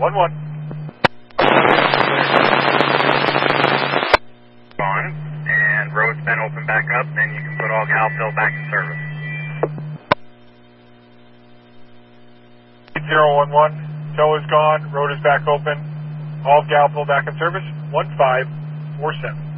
1-1. On, and road's been opened back up, and you can put all Galveston back in service. 011, tow is gone, road is back open, all Galveston back in service, 1547.